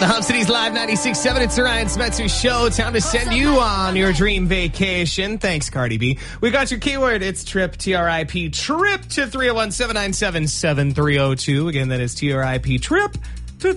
The Hub City's Live 96.7. It's the Ryan Smetzer Show. Time to send you on your dream vacation. Thanks, Cardi B. We got your keyword. It's TRIP, T-R-I-P, TRIP to 301-797-7302. Again, that is T-R-I-P, TRIP to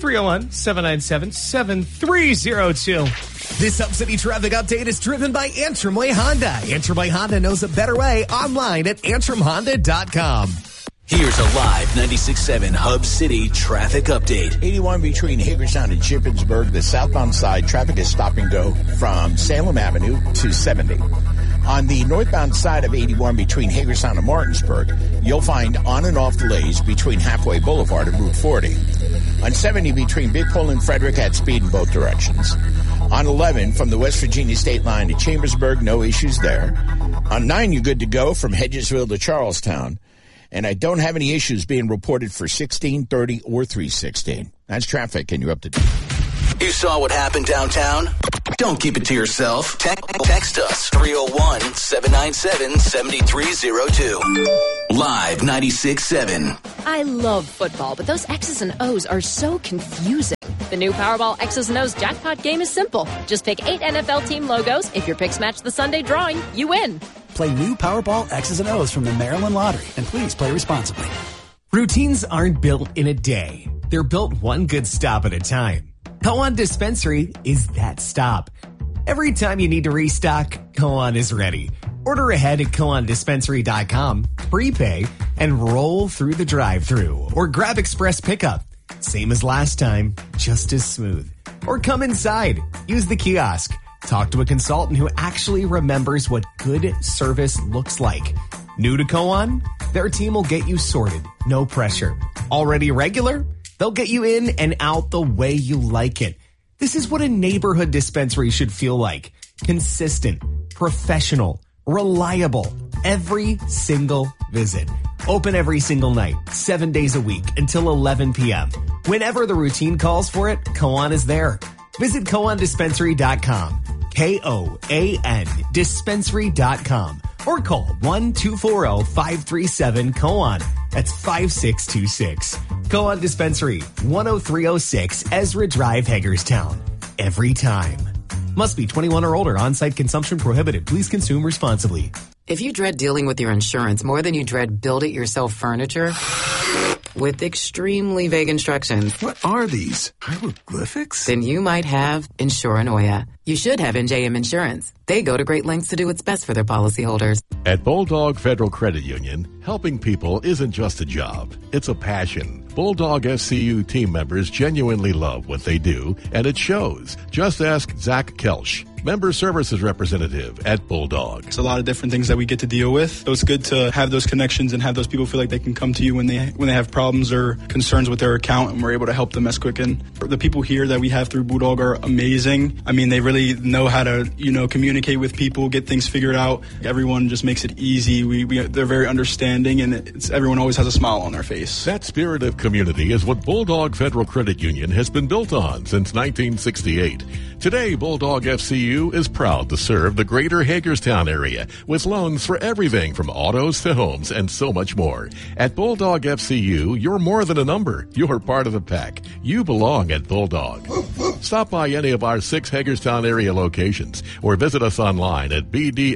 301-797-7302. This Hub City traffic update is driven by Antrim Way Honda. Antrim Way Honda knows a better way. Online at AntrimHonda.com. Here's a live 96.7 Hub City traffic update. 81 between Hagerstown and Shippensburg. The southbound side, traffic is stop and go from Salem Avenue to 70. On the northbound side of 81 between Hagerstown and Martinsburg, you'll find on and off delays between Halfway Boulevard and Route 40. On 70 between Big Pole and Frederick at speed in both directions. On 11 from the West Virginia state line to Chambersburg, no issues there. On 9, you're good to go from Hedgesville to Charlestown. And I don't have any issues being reported for 16, 30, or 316. That's traffic, and you're up to date. You saw what happened downtown? Don't keep it to yourself. Text us, 301-797-7302. Live 96.7. I love football, but those X's and O's are so confusing. The new Powerball X's and O's jackpot game is simple. Just pick 8 NFL team logos. If your picks match the Sunday drawing, you win. Play new Powerball X's and O's from the Maryland Lottery, and please play responsibly. Routines aren't built in a day. They're built one good stop at a time. Koan Dispensary is that stop. Every time you need to restock, Koan is ready. Order ahead at KoanDispensary.com, prepay, and roll through the drive-thru. Or grab express pickup. Same as last time, just as smooth. Or come inside. Use the kiosk. Talk to a consultant who actually remembers what good service looks like. New to Koan? Their team will get you sorted. No pressure. Already regular? They'll get you in and out the way you like it. This is what a neighborhood dispensary should feel like. Consistent, professional, reliable. Every single visit. Open every single night, 7 days a week until 11 p.m. Whenever the routine calls for it, Koan is there. Visit KoanDispensary.com. Koan Dispensary.com. Or call 1-240-537-KOAN. That's 5626. Koan Dispensary, 10306 Ezra Drive, Hagerstown. Every time. Must be 21 or older. On-site consumption prohibited. Please consume responsibly. If you dread dealing with your insurance more than you dread build-it-yourself furniture with extremely vague instructions. What are these? Hieroglyphics? Then you might have Insuranoia. You should have NJM Insurance. They go to great lengths to do what's best for their policyholders. At Bulldog Federal Credit Union, helping people isn't just a job, it's a passion. Bulldog FCU team members genuinely love what they do, and it shows. Just ask Zach Kelsch, Member Services Representative at Bulldog. It's a lot of different things that we get to deal with. So it's good to have those connections and have those people feel like they can come to you when they have problems or concerns with their account, and we're able to help them as quick. And the people here that we have through Bulldog are amazing. I mean, they really know how to, communicate with people, get things figured out. Everyone just makes it easy. They're very understanding, and everyone always has a smile on their face. That spirit of community is what Bulldog Federal Credit Union has been built on since 1968. Today, Bulldog FCU is proud to serve the greater Hagerstown area with loans for everything from autos to homes and so much more. At Bulldog FCU, you're more than a number. You're part of the pack. You belong at Bulldog. Stop by any of our 6 Hagerstown area locations or visit us online at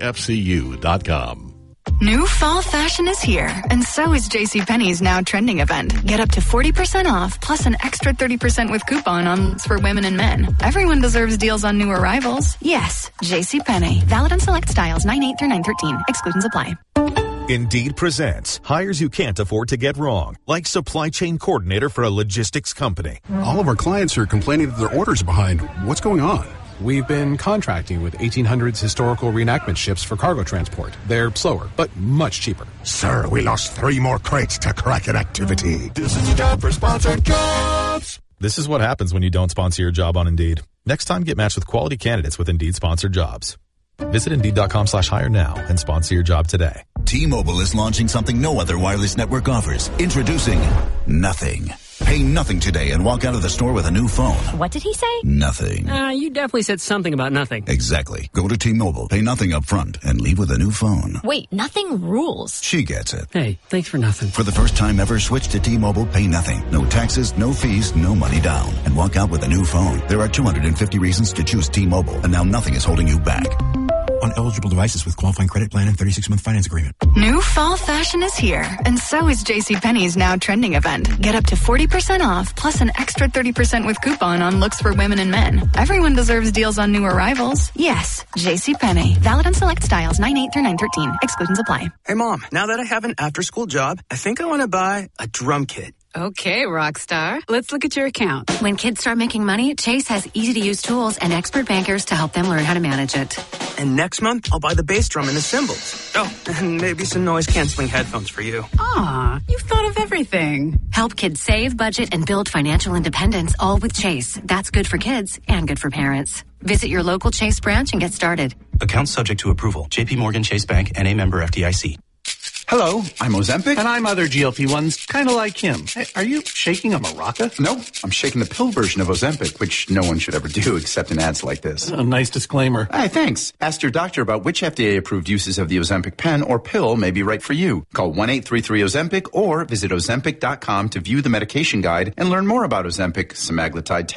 bdfcu.com. New fall fashion is here, and so is JCPenney's now trending event. Get up to 40% off, plus an extra 30% with coupon on for women and men. Everyone deserves deals on new arrivals. Yes, JCPenney. Valid on select styles 9/8 through 9/13. Exclusions apply. Indeed presents hires you can't afford to get wrong, like supply chain coordinator for a logistics company. All of our clients are complaining that their orders are behind. What's going on? We've been contracting with 1800s historical reenactment ships for cargo transport. They're slower, but much cheaper. Sir, we lost 3 more crates to Kraken activity. This is a job for sponsored jobs. This is what happens when you don't sponsor your job on Indeed. Next time, get matched with quality candidates with Indeed sponsored jobs. Visit Indeed.com/hire now and sponsor your job today. T-Mobile is launching something no other wireless network offers. Introducing Nothing. Pay nothing today and walk out of the store with a new phone. What did he say? Nothing. You definitely said something about nothing. Exactly. Go to T-Mobile, pay nothing up front, and leave with a new phone. Wait, nothing rules. She gets it. Hey, thanks for nothing. For the first time ever, switch to T-Mobile, pay nothing. No taxes, no fees, no money down. And walk out with a new phone. There are 250 reasons to choose T-Mobile, and now nothing is holding you back. On eligible devices with qualifying credit plan and 36-month finance agreement. New fall fashion is here, and so is JCPenney's now trending event. Get up to 40% off, plus an extra 30% with coupon on looks for women and men. Everyone deserves deals on new arrivals. Yes, JCPenney. Valid on select styles 9/8 through 9/13. Exclusions apply. Hey, Mom, now that I have an after-school job, I think I want to buy a drum kit. Okay, Rockstar. Let's look at your account. When kids start making money, Chase has easy-to-use tools and expert bankers to help them learn how to manage it. And next month, I'll buy the bass drum and the cymbals. Oh, and maybe some noise-canceling headphones for you. Aw, you've thought of everything. Help kids save, budget, and build financial independence, all with Chase. That's good for kids and good for parents. Visit your local Chase branch and get started. Account subject to approval. J.P. Morgan Chase Bank, N.A. member FDIC. Hello, I'm Ozempic. And I'm other GLP-1s, kind of like him. Hey, are you shaking a maraca? No, I'm shaking the pill version of Ozempic, which no one should ever do except in ads like this. A nice disclaimer. Hey, thanks. Ask your doctor about which FDA-approved uses of the Ozempic pen or pill may be right for you. Call 1-833-OZEMPIC or visit Ozempic.com to view the medication guide and learn more about Ozempic, semaglutide